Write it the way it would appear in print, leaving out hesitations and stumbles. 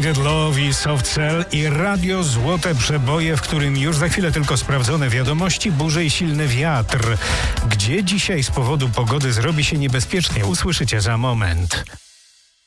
Tainted Love i Soft Cell i radio Złote Przeboje, w którym już za chwilę tylko sprawdzone wiadomości, burze i silny wiatr. Gdzie dzisiaj z powodu pogody zrobi się niebezpiecznie, usłyszycie za moment.